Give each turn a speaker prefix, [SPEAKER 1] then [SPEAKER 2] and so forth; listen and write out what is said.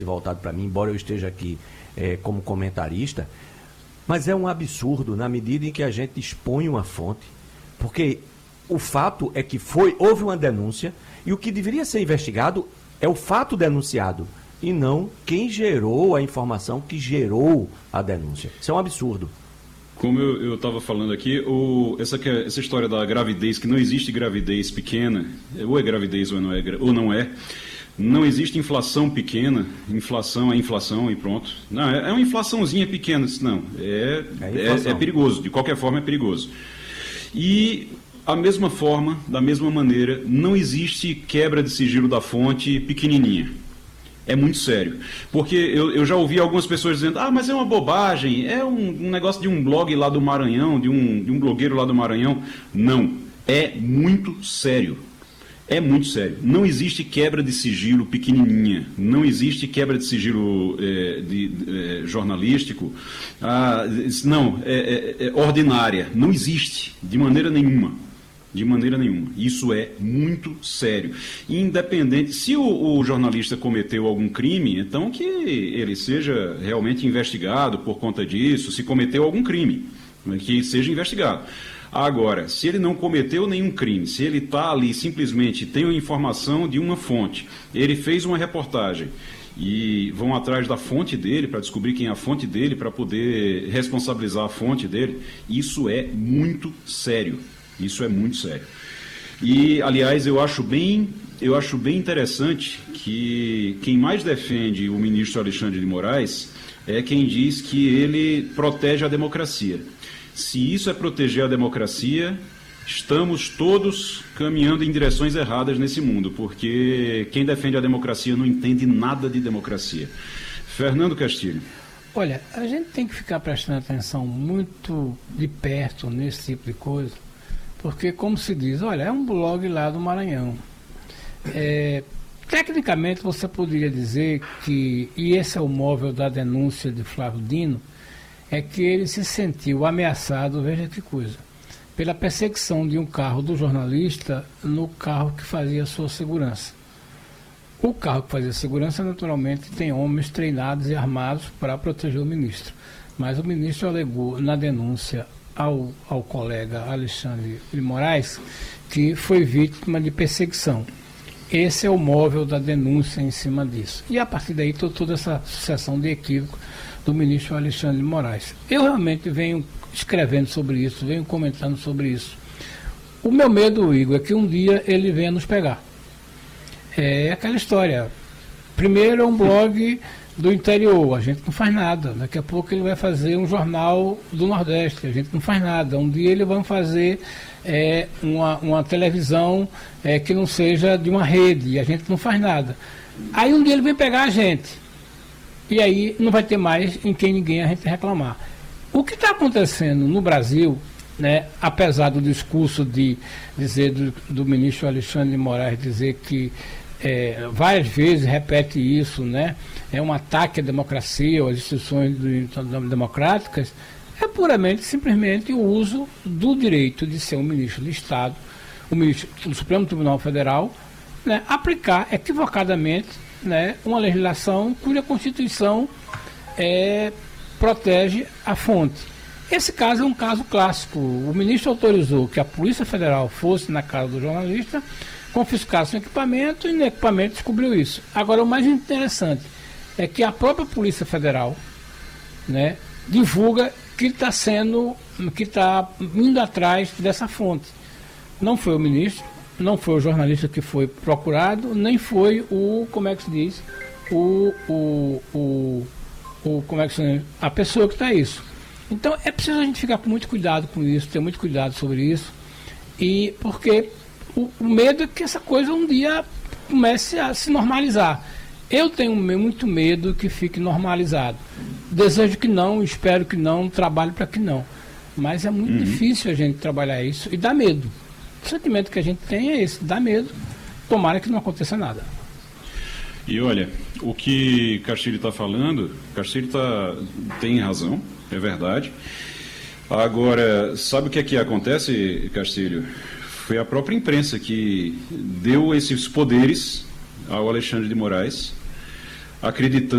[SPEAKER 1] voltado para mim, embora eu esteja aqui como comentarista, mas é um absurdo na medida em que a gente expõe uma fonte, porque o fato é que houve uma denúncia e o que deveria ser investigado é o fato denunciado e não quem gerou a informação que gerou a denúncia. Isso é um absurdo.
[SPEAKER 2] Como eu estava falando aqui, essa história da gravidez, que não existe gravidez pequena, ou é gravidez ou não é, não existe inflação pequena, inflação é inflação e pronto. Não, é uma inflaçãozinha pequena, não, é perigoso, de qualquer forma é perigoso. E da mesma maneira, não existe quebra de sigilo da fonte pequenininha. É muito sério, porque eu já ouvi algumas pessoas dizendo, mas é uma bobagem, é um negócio de um blog lá do Maranhão, de um blogueiro lá do Maranhão. Não, é muito sério. É muito sério. Não existe quebra de sigilo pequenininha, não existe quebra de sigilo jornalístico, ordinária. Não existe, de maneira nenhuma. De maneira nenhuma. Isso é muito sério. Independente, se o jornalista cometeu algum crime, então que ele seja realmente investigado por conta disso, se cometeu algum crime, que seja investigado. Agora, se ele não cometeu nenhum crime, se ele está ali simplesmente tem uma informação de uma fonte, ele fez uma reportagem e vão atrás da fonte dele para descobrir quem é a fonte dele, para poder responsabilizar a fonte dele, isso é muito sério. Isso é muito sério. E, aliás, eu acho bem interessante que quem mais defende o ministro Alexandre de Moraes é quem diz que ele protege a democracia. Se isso é proteger a democracia, estamos todos caminhando em direções erradas nesse mundo, porque quem defende a democracia não entende nada de democracia. Fernando Castilho.
[SPEAKER 3] Olha, a gente tem que ficar prestando atenção muito de perto nesse tipo de coisa, porque, como se diz, olha, é um blog lá do Maranhão. Tecnicamente, você poderia dizer que, e esse é o móvel da denúncia de Flávio Dino, é que ele se sentiu ameaçado, veja que coisa, pela perseguição de um carro do jornalista no carro que fazia sua segurança. O carro que fazia segurança, naturalmente, tem homens treinados e armados para proteger o ministro. Mas o ministro alegou na denúncia ao colega Alexandre de Moraes que foi vítima de perseguição. Esse é o móvel da denúncia em cima disso. E a partir daí toda essa sucessão de equívocos do ministro Alexandre de Moraes. Eu realmente venho escrevendo sobre isso, venho comentando sobre isso. O meu medo, Igor, é que um dia ele venha nos pegar. É aquela história. Primeiro é um blog do interior, a gente não faz nada. Daqui a pouco ele vai fazer um jornal do Nordeste, a gente não faz nada. Um dia ele vai fazer uma televisão que não seja de uma rede, e a gente não faz nada. Aí um dia ele vem pegar a gente. E aí não vai ter mais em quem ninguém a gente reclamar. O que está acontecendo no Brasil, né, apesar do discurso de dizer do ministro Alexandre de Moraes dizer que várias vezes repete isso, né, é um ataque à democracia ou às instituições democráticas, é puramente, simplesmente o uso do direito de ser um ministro do Estado, o ministro do Supremo Tribunal Federal, né, aplicar equivocadamente, né, uma legislação cuja Constituição protege a fonte. Esse caso é um caso clássico. O ministro autorizou que a Polícia Federal fosse na casa do jornalista, confiscasse um equipamento e no equipamento descobriu isso. Agora, o mais interessante é que a própria Polícia Federal, né, divulga que está indo atrás dessa fonte. Não foi o ministro, não foi o jornalista que foi procurado, nem foi a pessoa que está isso. Então é preciso a gente ficar com muito cuidado com isso, ter muito cuidado sobre isso, e porque o medo é que essa coisa um dia comece a se normalizar. Eu tenho muito medo que fique normalizado. Desejo que não, espero que não, trabalho para que não. Mas é muito difícil a gente trabalhar isso e dá medo. O sentimento que a gente tem é esse, dá medo. Tomara que não aconteça nada.
[SPEAKER 2] E olha, o que Castilho está falando, Castilho tem razão, é verdade. Agora, sabe o que é que acontece, Castilho? Foi a própria imprensa que deu esses poderes ao Alexandre de Moraes, acreditando